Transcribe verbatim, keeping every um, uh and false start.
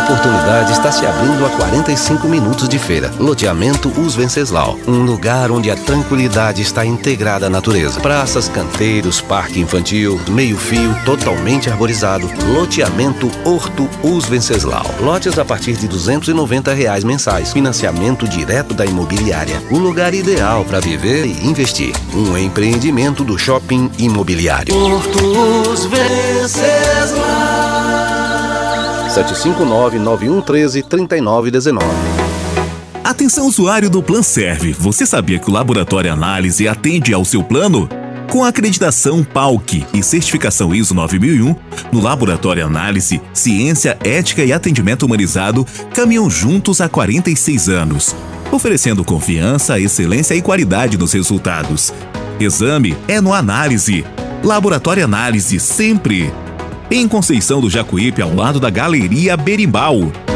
oportunidade está se abrindo a quarenta e cinco minutos de feira. Loteamento Os Venceslau, um lugar onde a tranquilidade está integrada à natureza. Praças, canteiros, parque infantil, meio-fio totalmente arborizado. Loteamento Horto Os Venceslau. Lotes a partir de duzentos e noventa reais mensais. Financiamento direto da imobiliária. O lugar ideal para viver e investir. Um empreendimento do Shopping Imobiliário. Horto Os Venceslau. sete cinco nove, nove um um três, três nove um nove. Atenção, usuário do Planserve. Você sabia que o Laboratório Análise atende ao seu plano? Com a acreditação P A U C e certificação I S O nove mil e um, no Laboratório Análise, ciência, ética e atendimento humanizado caminham juntos há quarenta e seis anos, oferecendo confiança, excelência e qualidade nos resultados. Exame é no Análise. Laboratório Análise, sempre. Em Conceição do Jacuípe, ao lado da Galeria Berimbau.